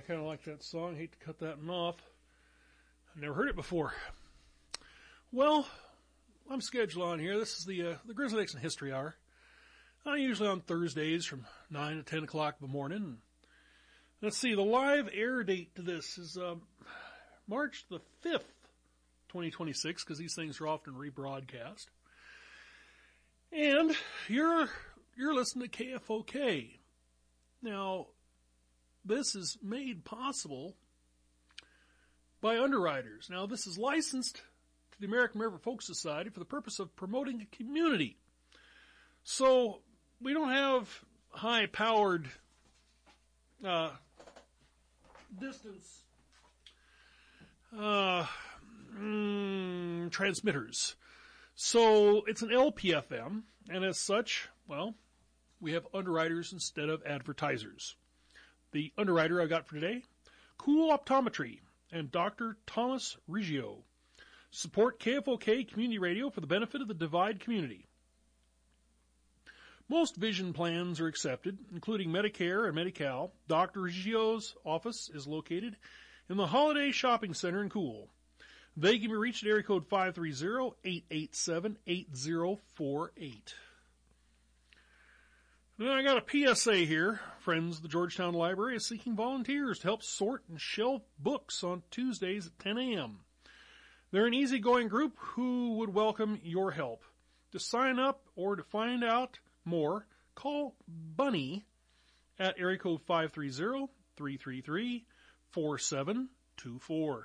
kind of like that song. Hate to cut that one off. I've never heard it before. Well, I'm scheduled on here. This is the Grizzly Dixon History Hour. Usually on Thursdays from 9 to 10 o'clock in the morning. Let's see, the live air date to this is March the 5th, 2026, because these things are often rebroadcast. And you're listening to KFOK. Now, this is made possible by underwriters. Now, this is licensed to the American River Folk Society for the purpose of promoting the community. So, we don't have high-powered distance transmitters. So, it's an LPFM, and as such, well, we have underwriters instead of advertisers. The underwriter I got for today, Cool Optometry and Dr. Thomas Riggio. Support KFOK Community Radio for the benefit of the Divide community. Most vision plans are accepted, including Medicare and Medi-Cal. Dr. Riggio's office is located in the Holiday Shopping Center in Cool. They can be reached at area code 530-887-8048. Now I got a PSA here. Friends of the Georgetown Library is seeking volunteers to help sort and shelve books on Tuesdays at 10 a.m. They're an easygoing group who would welcome your help. To sign up or to find out more, call Bunny at area code 530-333-4724.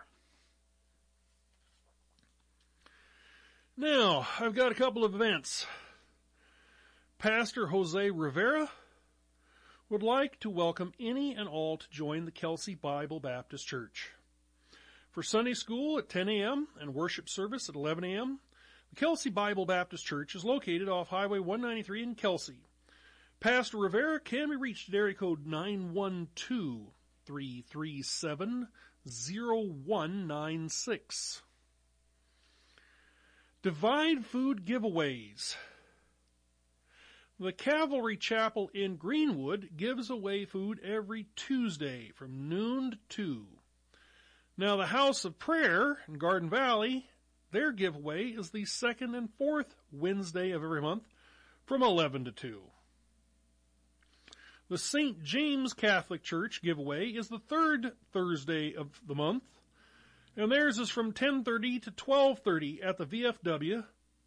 Now, I've got a couple of events. Pastor Jose Rivera would like to welcome any and all to join the Kelsey Bible Baptist Church. For Sunday school at 10 a.m. and worship service at 11 a.m., the Kelsey Bible Baptist Church is located off Highway 193 in Kelsey. Pastor Rivera can be reached at area code 912-337-0196. Divide Food Giveaways. The Cavalry Chapel in Greenwood gives away food every Tuesday from noon to 2. Now the House of Prayer in Garden Valley, their giveaway is the second and fourth Wednesday of every month from 11 to 2. The St. James Catholic Church giveaway is the third Thursday of the month, and theirs is from 10:30 to 12:30 at the VFW.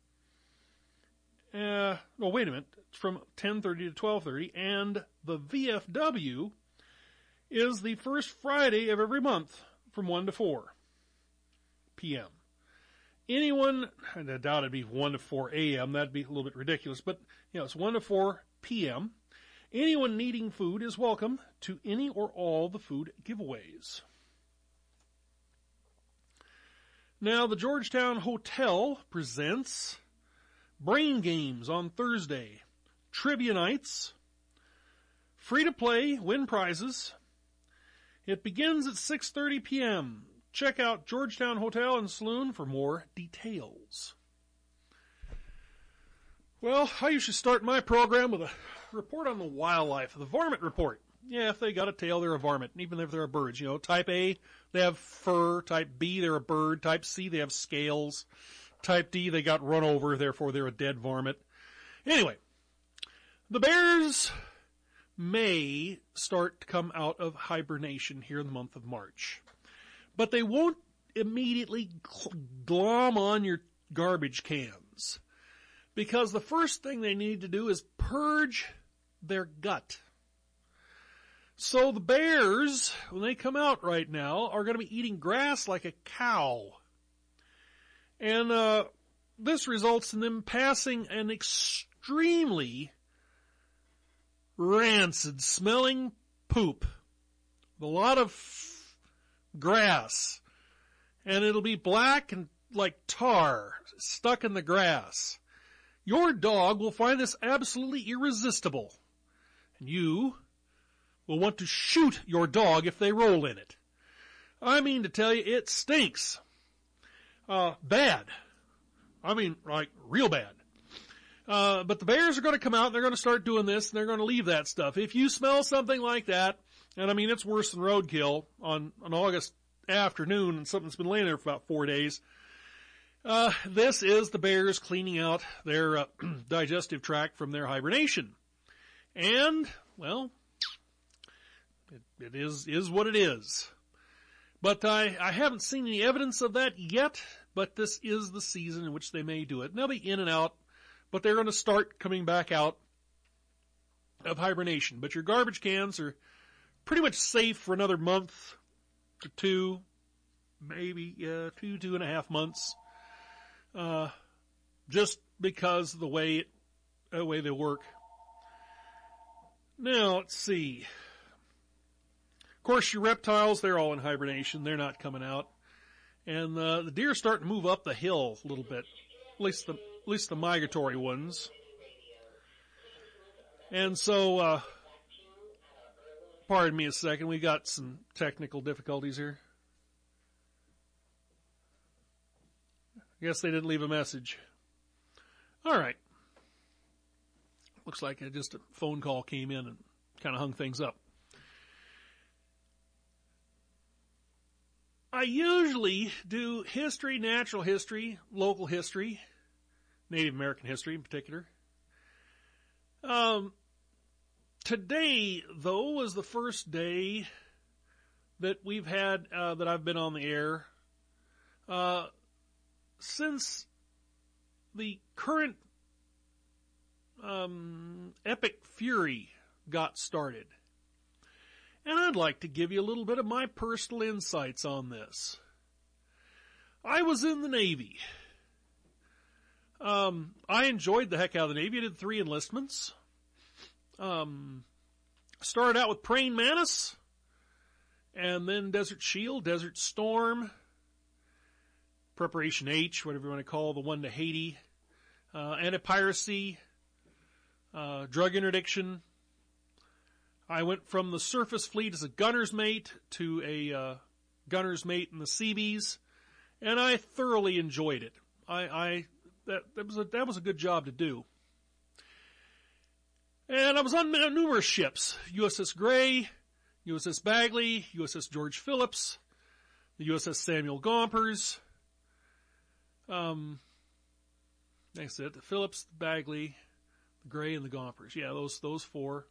Wait a minute. It's from 10:30 to 12:30, and the VFW is the first Friday of every month from 1 to 4 p.m. Anyone, I doubt it'd be 1 to 4 a.m., that'd be a little bit ridiculous, but, it's 1 to 4 p.m. Anyone needing food is welcome to any or all the food giveaways. Now, the Georgetown Hotel presents Brain Games on Thursday, Trivia Nights, free to play, win prizes. It begins at 6:30 p.m. Check out Georgetown Hotel and Saloon for more details. Well, I usually start my program with a report on the wildlife, the varmint report. Yeah, if they got a tail, they're a varmint, even if they're a bird. Type A, they have fur. Type B, they're a bird. Type C, they have scales. Type D, they got run over, therefore they're a dead varmint. Anyway, the bears may start to come out of hibernation here in the month of March. But they won't immediately glom on your garbage cans. Because the first thing they need to do is purge their gut. So the bears, when they come out right now, are going to be eating grass like a cow. And this results in them passing an extremely rancid smelling poop with a lot of grass. And it'll be black and like tar stuck in the grass. Your dog will find this absolutely irresistible. And you will want to shoot your dog if they roll in it. I mean to tell you, it stinks. Bad. I mean, like, real bad. But the bears are going to come out and they're going to start doing this and they're going to leave that stuff. If you smell something like that, And I mean, it's worse than roadkill on an August afternoon and something's been laying there for about 4 days. This is the bears cleaning out their digestive tract from their hibernation. And, well, it is what it is. But I haven't seen any evidence of that yet, but this is the season in which they may do it. And they'll be in and out, but they're going to start coming back out of hibernation. But your garbage cans are pretty much safe for another month to two, maybe 2.5 months, just because of the way they work. Now, let's see. Of course, your reptiles, they're all in hibernation. They're not coming out. And the deer are starting to move up the hill a little bit, at least the migratory ones. And so, pardon me a second, we got some technical difficulties here. I guess they didn't leave a message. All right. Looks like just a phone call came in and kind of hung things up. I usually do history, natural history, local history, Native American history in particular. Today, though, was the first day that we've had, that I've been on the air, since the current, Epic Fury got started. And I'd like to give you a little bit of my personal insights on this. I was in the Navy. I enjoyed the heck out of the Navy. I did 3 enlistments. Started out with Praying Mantis, and then Desert Shield, Desert Storm, Preparation H, whatever you want to call the one to Haiti, anti-piracy, drug interdiction. I went from the surface fleet as a gunner's mate to a gunner's mate in the Seabees, and I thoroughly enjoyed it. That was a good job to do. And I was on numerous ships: USS Gray, USS Bagley, USS George Phillips, the USS Samuel Gompers. That's it: the Phillips, the Bagley, the Gray, and the Gompers. Yeah, those 4.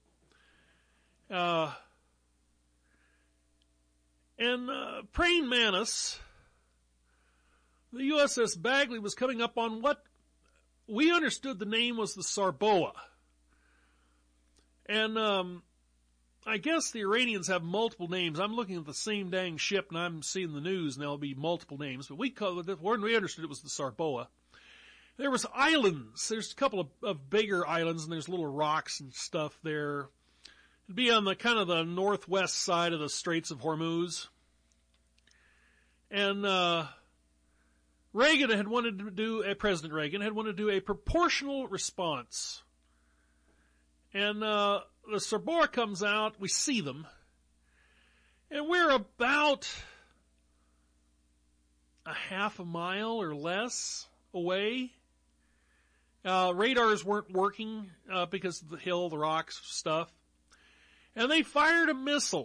Praying Mantis, the USS Bagley was coming up on what we understood the name was the Sarboa. And, I guess the Iranians have multiple names. I'm looking at the same dang ship and I'm seeing the news and there'll be multiple names, but we understood it was the Sarboa. There was islands. There's a couple of bigger islands and there's little rocks and stuff there. It'd be on the kind of the northwest side of the Straits of Hormuz. And, President Reagan had wanted to do a proportional response. And, the Sarboa comes out, we see them, and we're about a half a mile or less away. Radars weren't working, because of the hill, the rocks, stuff. And they fired a missile